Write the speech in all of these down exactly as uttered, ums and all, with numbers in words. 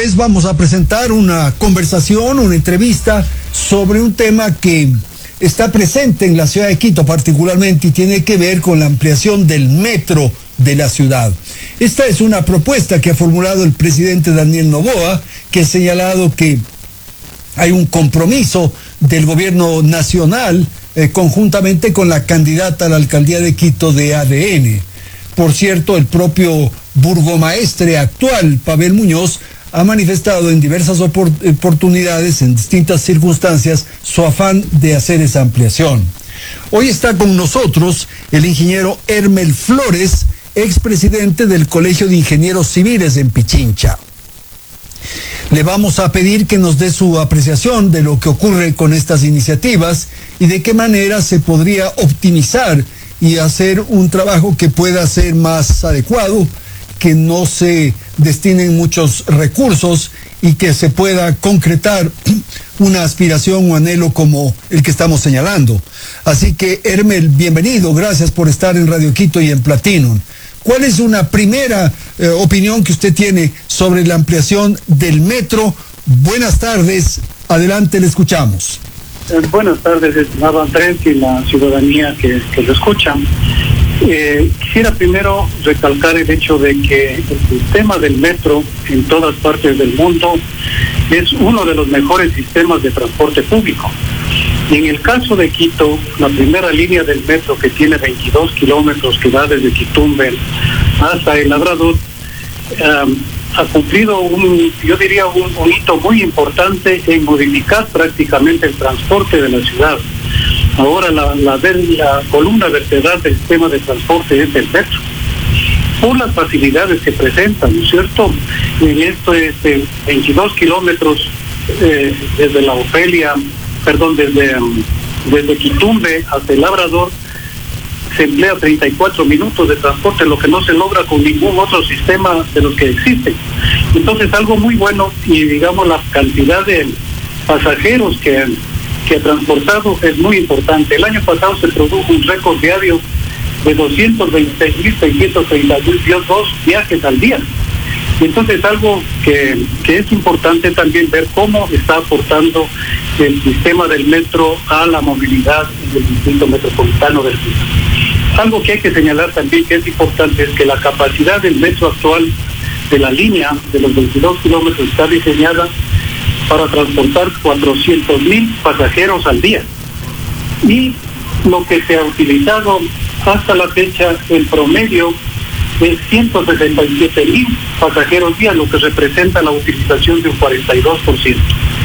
pues vamos a presentar una conversación, una entrevista sobre un tema que está presente en la ciudad de Quito particularmente y tiene que ver con la ampliación del metro de la ciudad. Esta es una propuesta que ha formulado el presidente Daniel Noboa, que ha señalado que hay un compromiso del gobierno nacional eh, conjuntamente con la candidata a la alcaldía de Quito de A D N. Por cierto, el propio burgomaestre actual, Pavel Muñoz, ha manifestado en diversas oportunidades, en distintas circunstancias, su afán de hacer esa ampliación. Hoy está con nosotros el ingeniero Hermel Flores, expresidente del Colegio de Ingenieros Civiles en Pichincha. Le vamos a pedir que nos dé su apreciación de lo que ocurre con estas iniciativas y de qué manera se podría optimizar y hacer un trabajo que pueda ser más adecuado, que no se destinen muchos recursos y que se pueda concretar una aspiración o anhelo como el que estamos señalando. Así que, Hermel, bienvenido, gracias por estar en Radio Quito y en Platinum. ¿Cuál es una primera eh, opinión que usted tiene sobre la ampliación del metro? Buenas tardes, adelante, le escuchamos. Eh, buenas tardes, estimado Andrés y la ciudadanía que, que lo escucha. Eh, quisiera primero recalcar el hecho de que el sistema del metro en todas partes del mundo es uno de los mejores sistemas de transporte público. Y en el caso de Quito, la primera línea del metro, que tiene veintidós kilómetros, que va desde Quitumbe hasta El Labrador, um, ha cumplido un, yo diría, un, un hito muy importante en modificar prácticamente el transporte de la ciudad. Ahora la, la, la columna vertebral del sistema de transporte es el metro, por las facilidades que presentan, ¿no es cierto? En esto es de veintidós kilómetros eh, desde la Ofelia, perdón, desde, um, desde Quitumbe hasta El Labrador, se emplea treinta y cuatro minutos de transporte, lo que no se logra con ningún otro sistema de los que existen. Entonces, algo muy bueno, y digamos la cantidad de pasajeros que, que ha transportado es muy importante. El año pasado se produjo un récord diario de doscientos veintiséis mil seiscientos treinta y dos viajes al día. Entonces, algo que, que es importante también ver cómo está aportando el sistema del metro a la movilidad del distrito metropolitano del Quito. Algo que hay que señalar también que es importante es que la capacidad del metro actual de la línea de los veintidós kilómetros está diseñada para transportar cuatrocientos mil pasajeros al día. Y lo que se ha utilizado hasta la fecha, el promedio es ciento sesenta y siete mil pasajeros día, lo que representa la utilización de un cuarenta y dos por ciento.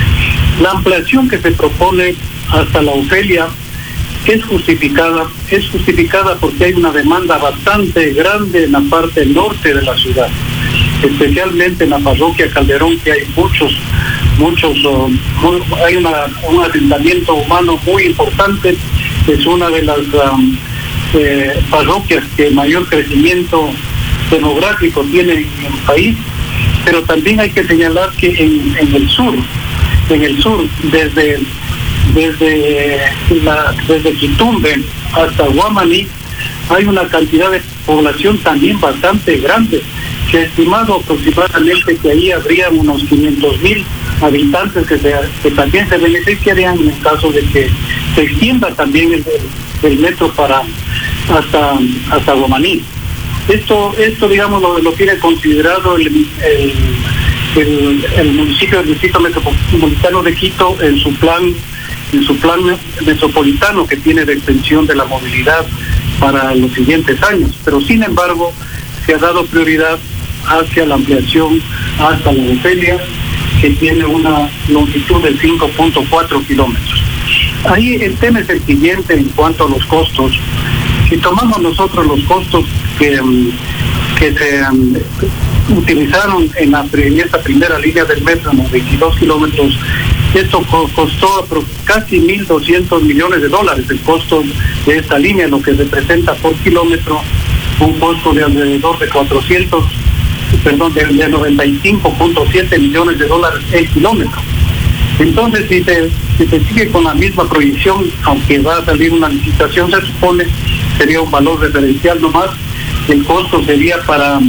La ampliación que se propone hasta la Ofelia es justificada, es justificada porque hay una demanda bastante grande en la parte norte de la ciudad, especialmente en la parroquia Calderón, que hay muchos, muchos, uh, muy, hay una, un asentamiento humano muy importante, es una de las um, eh, parroquias que mayor crecimiento demográfico tiene en el país, pero también hay que señalar que en, en el sur, en el sur, desde desde la desde Quitumbe hasta Guamaní, hay una cantidad de población también bastante grande. Se ha estimado aproximadamente que ahí habría unos quinientos mil habitantes que, se, que también se beneficiarían en el caso de que se extienda también el, el metro para hasta hasta Guamaní. Esto, esto digamos, lo, lo tiene considerado el, el, el, el municipio del distrito metropolitano de Quito en su plan en su plan metropolitano que tiene de extensión de la movilidad para los siguientes años. Pero sin embargo, se ha dado prioridad hacia la ampliación hasta la Ofelia, que tiene una longitud de cinco punto cuatro kilómetros. Ahí el tema es el siguiente en cuanto a los costos. Si tomamos nosotros los costos que, que se um, utilizaron en, la, en esta primera línea del metro, en los veintidós kilómetros, esto costó casi mil doscientos millones de dólares el costo de esta línea, lo que representa por kilómetro un costo de alrededor de cuatrocientos, perdón, de, de noventa y cinco punto siete millones de dólares el kilómetro. Entonces, si se, si se sigue con la misma proyección, aunque va a salir una licitación, se supone, sería un valor referencial nomás, el costo sería para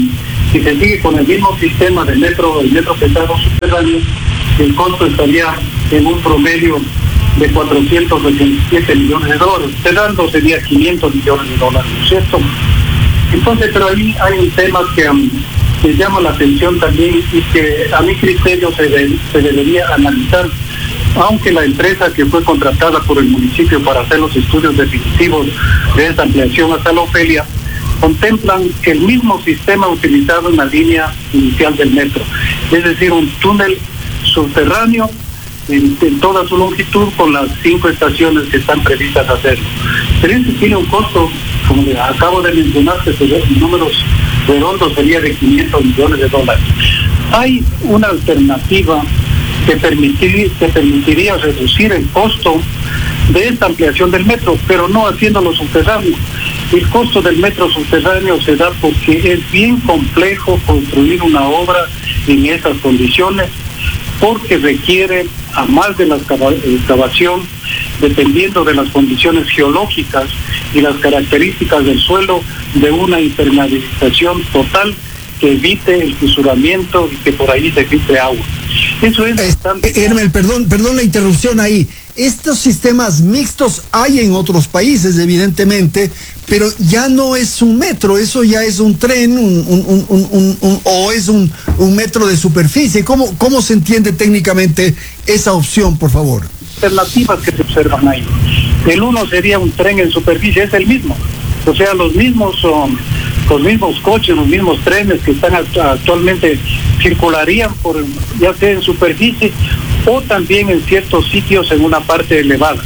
Si se sigue con el mismo sistema del metro, el metro pesado subterráneo, el costo estaría en un promedio de cuatrocientos veintisiete millones de dólares. Cerrando sería quinientos millones de dólares, ¿no es cierto? Entonces, pero ahí hay un tema que, um, que llama la atención también y que a mi criterio se, de, se debería analizar, aunque la empresa que fue contratada por el municipio para hacer los estudios definitivos de esta ampliación hasta la Ofelia, contemplan el mismo sistema utilizado en la línea inicial del metro, es decir, un túnel subterráneo en, en toda su longitud con las cinco estaciones que están previstas hacerlo. Pero este tiene un costo, como acabo de mencionar, que en números redondos sería de quinientos millones de dólares. Hay una alternativa que, permitir, que permitiría reducir el costo de esta ampliación del metro, pero no haciéndolo subterráneo. El costo del metro subterráneo se da porque es bien complejo construir una obra en esas condiciones, porque requiere, a más de la excavación, dependiendo de las condiciones geológicas y las características del suelo, de una impermeabilización total que evite el fisuramiento y que por ahí se filtre agua. Eso es bastante... Hermel, perdón, perdón la interrupción ahí. Estos sistemas mixtos hay en otros países, evidentemente, pero ya no es un metro, eso ya es un tren, un, un, un, un, un, o es un, un metro de superficie. ¿Cómo, ¿Cómo se entiende técnicamente esa opción, por favor? Alternativas que se observan ahí. El uno sería un tren en superficie, es el mismo. O sea, los mismos, um, los mismos coches, los mismos trenes que están actualmente circularían por, ya sea en superficie o también en ciertos sitios en una parte elevada.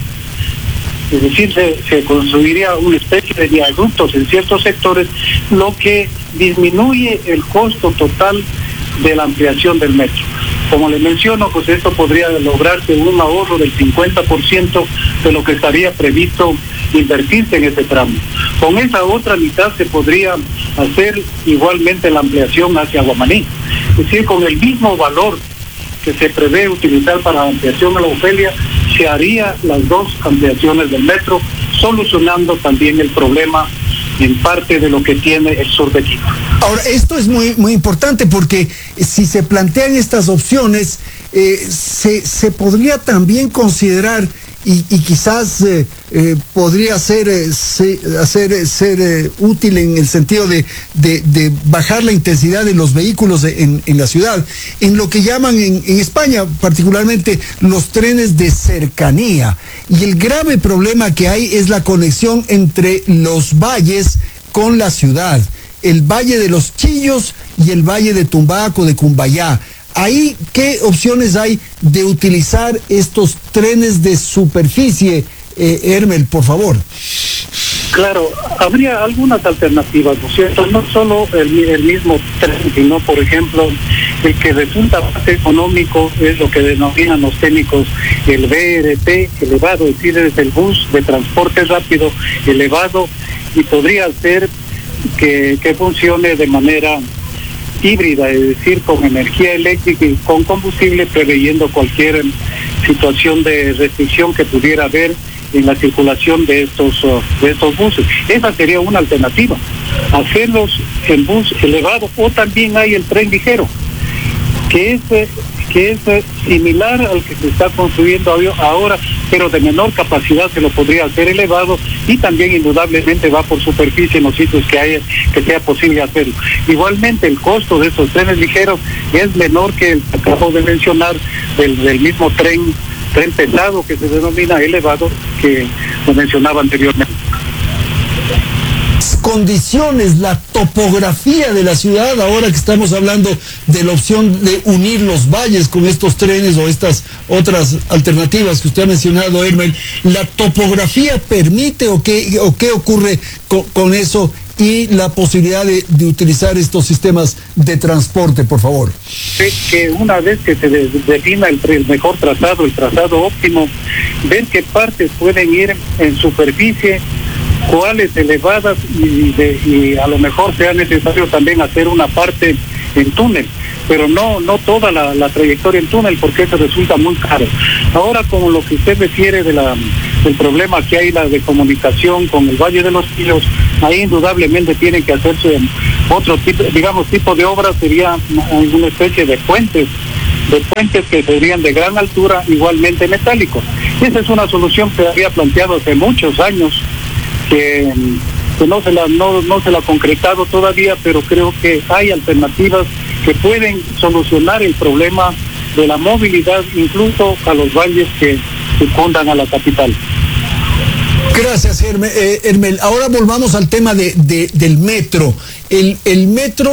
Es decir, se, se construiría una especie de viaductos en ciertos sectores, lo que disminuye el costo total de la ampliación del metro. Como le menciono, pues esto podría lograrse un ahorro del cincuenta por ciento de lo que estaría previsto invertirse en este tramo. Con esa otra mitad se podría hacer igualmente la ampliación hacia Guamaní. Es decir, con el mismo valor que se prevé utilizar para la ampliación a la Ofelia, se haría las dos ampliaciones del metro, solucionando también el problema en parte de lo que tiene el sur de Quito. Ahora, esto es muy, muy importante porque si se plantean estas opciones, eh, se, se podría también considerar y, y quizás eh, eh, podría ser, eh, se, hacer, ser eh, útil en el sentido de, de, de bajar la intensidad de los vehículos en, en la ciudad, en lo que llaman en, en España particularmente los trenes de cercanía. Y el grave problema que hay es la conexión entre los valles con la ciudad, el Valle de los Chillos y el Valle de Tumbaco, de Cumbayá. Ahí, ¿qué opciones hay de utilizar estos trenes de superficie? Eh, Hermel, por favor. Claro, habría algunas alternativas, ¿no es cierto? No solo el, el mismo tren, sino, por ejemplo, el que resulta más económico es lo que denominan los técnicos el B R T elevado, es decir, es el bus de transporte rápido elevado, y podría ser que, que funcione de manera híbrida, es decir, con energía eléctrica y con combustible, preveyendo cualquier situación de restricción que pudiera haber en la circulación de estos uh, de estos buses. Esa sería una alternativa, hacerlos en bus elevado, o también hay el tren ligero, que es, que es similar al que se está construyendo ahora, pero de menor capacidad, se lo podría hacer elevado, y también indudablemente va por superficie en los sitios que haya, que sea posible hacerlo. Igualmente el costo de estos trenes ligeros es menor que el que acabo de mencionar del, del mismo tren, tren pesado que se denomina elevado, que lo mencionaba anteriormente. Condiciones, la topografía de la ciudad, ahora que estamos hablando de la opción de unir los valles con estos trenes o estas otras alternativas que usted ha mencionado, Hermel, ¿la topografía permite o qué, o qué ocurre con, con eso y la posibilidad de, de utilizar estos sistemas de transporte, por favor? Que una vez que se de, defina el, el mejor trazado, el trazado óptimo, ver qué partes pueden ir en superficie, cuáles elevadas, y, de, y a lo mejor sea necesario también hacer una parte en túnel, pero no no toda la, la trayectoria en túnel, porque eso resulta muy caro. Ahora, como lo que usted refiere de la, del problema que hay la de comunicación con el Valle de los Chillos, ahí indudablemente tienen que hacerse Otro tipo, digamos, tipo de obra sería una especie de puentes, de puentes que serían de gran altura, igualmente metálicos. Esa es una solución que había planteado hace muchos años, que, que no se la no, no se la ha concretado todavía, pero creo que hay alternativas que pueden solucionar el problema de la movilidad, incluso a los valles que circundan a la capital. Gracias, Hermel. Eh, Hermel. Ahora volvamos al tema de, de del metro. El, el metro